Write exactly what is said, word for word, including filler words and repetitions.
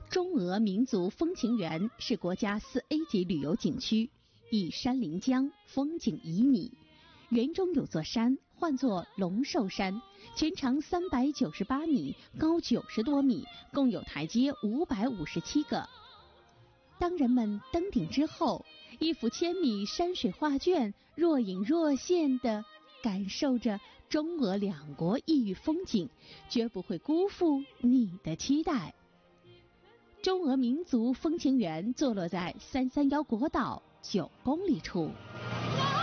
中俄民族风情园是国家四 A 级旅游景区，依山临江，风景旖旎。园中有座山，唤作龙寿山，全长三百九十八米，高九十多米，共有台阶五百五十七个。当人们登顶之后，一幅千米山水画卷若隐若现地感受着中俄两国异域风景，绝不会辜负你的期待。中俄民族风情园坐落在三三幺国道九公里处。